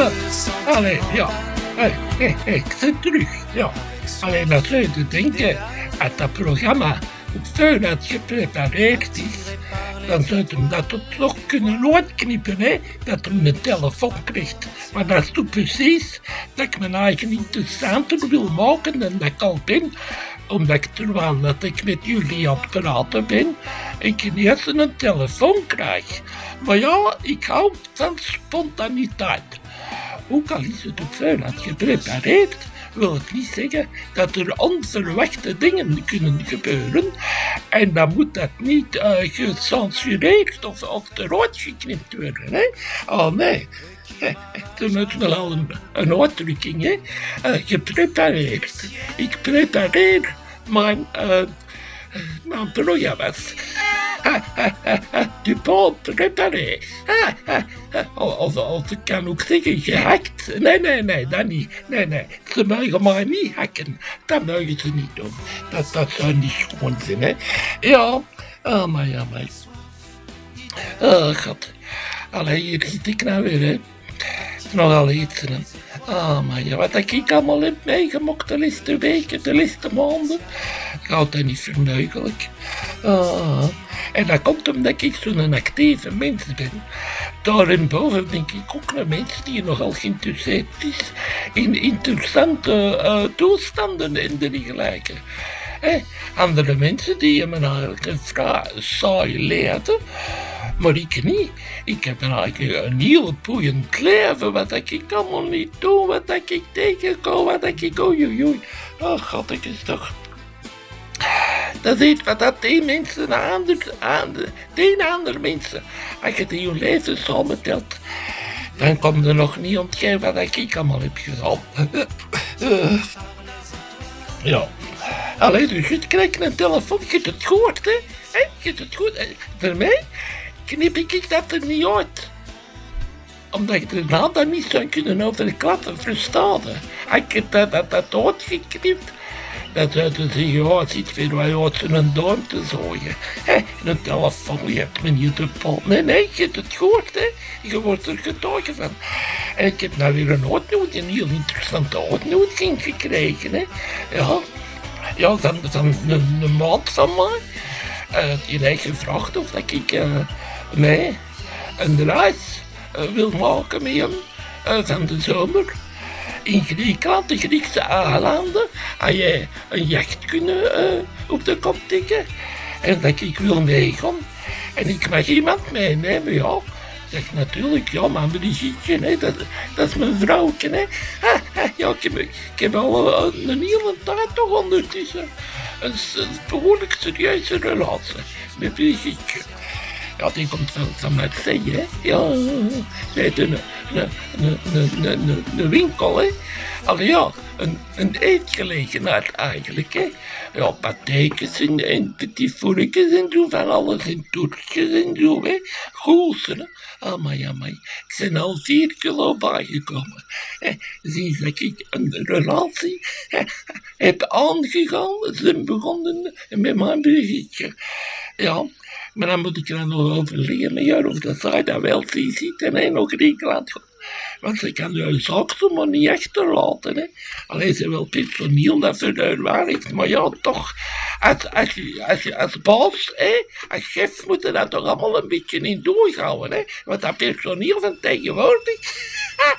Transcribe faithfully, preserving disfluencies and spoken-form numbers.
Allee, ja. Hey, hey, hey, ik zit terug. Ja. Alleen dat zou je denken, als dat programma op voorhand geprepareerd is, dan zou je dat tot nog kunnen uitknippen, hè? Dat hij een telefoon krijgt. Maar dat is toch precies dat ik mijn eigen interessanter wil maken dan dat ik al ben. Omdat ik, terwijl dat ik met jullie aan het praten ben, ik ineens een telefoon krijg. Maar ja, ik hou van spontaniteit. Ook al is het op voorhand geprepareerd, wil het niet zeggen dat er onverwachte dingen kunnen gebeuren. En dan moet dat niet uh, gecensureerd of, of eruit geknipt worden. Hè? Oh nee, toen is wel al een, een uitdrukking, hè? Uh, geprepareerd. Ik prepareer mijn, uh, mijn programma's. Du pot préparé. Of, of ik kan ook zeggen gehackt. Nee, nee, nee, dat niet. Nee, nee, ze mogen mij niet hacken. Dat mogen ze niet doen. Dat, dat zou niet schoon zijn, hè. Ja, oh my, oh my. Oh god. Allee, hier zit ik nou weer, hè. Nogal iets, hè. Oh my, wat ik allemaal heb meegemaakt de laatste weken, de laatste maanden. Gaat dat niet verneugelijk. Oh. En dat komt omdat ik zo'n actieve mens ben. Daarboven denk ik ook een mens die nogal geïnteresseerd is in interessante uh, toestanden en dergelijke. Eh, andere mensen die hebben eigenlijk een vrij saai leven, maar ik niet. Ik heb eigenlijk een heel boeiend leven, wat ik allemaal niet doe, wat ik tegenkom, wat ik oei oei oei. Oh god, ik is toch... Dat is wat dat die mensen aan de, aan de, die andere mensen, als je die hun leven samentelt, dan komt er nog niet ontgeven wat ik allemaal heb gedaan. uh, ja. Allee, dus je krijgt een telefoon, je hebt het gehoord, hè? He? Je hebt het goed. Voor mij knip ik dat er niet uit. Omdat je daarna dan niet zou kunnen overklappen, verstaan. Ik heb dat, dat, dat uitgeknipt. Dat zouden ze zeggen, oh, het zit weer wat uit zijn duim te zooien. Hé, een telefoon, je hebt me niet op pol. Nee, nee, je hebt het gehoord, hè. Je wordt er getuige van. En ik heb nou weer een uitnodiging, een heel interessante uitnodiging gekregen, hè. Ja, ja dan, dan een, een maat van mij. Uh, die heeft gevraagd of dat ik uh, mij een reis uh, wil maken met hem uh, van de zomer. In Griekenland, de Griekse eilanden, had jij een jacht kunnen uh, op de kop tikken. En dat ik wil meegaan. En ik mag iemand meenemen, ja. Zeg natuurlijk, ja, maar Brigitte, hè, dat, dat is mijn vrouwtje, hè. Ha, ha, ja, ik heb, ik heb al een, een hele tijd toch ondertussen een, een behoorlijk serieuze relatie met Brigitte. Ja, die komt van, van Marseille, hè. Ja, ze heeft een, een, een, een, een, een winkel, hè. Allee, ja, een, een eetgelegenheid eigenlijk, hè. Ja, patékes en, en petit fourretjes en zo, van alles in toertjes en zo, hè. Goelsen, hè. Amai, amai, ik ben al vier kilo bijgekomen. Hè. Sinds dat ik een relatie hè, heb aangegaan, zijn begonnen met mijn Brigitte. Ja. Maar dan moet ik er nog over leren, ja, of dat zij dat wel ziet en hij nog Griekenland gaat. Want ze kan je zaak zomaar niet achterlaten, hè. Alleen ze wil personeel dat ze daar werkt, maar ja, toch, als, als, je, als je als baas, hè, als chef, moet je dat toch allemaal een beetje in doorhouden, hè. Want dat personeel van tegenwoordig,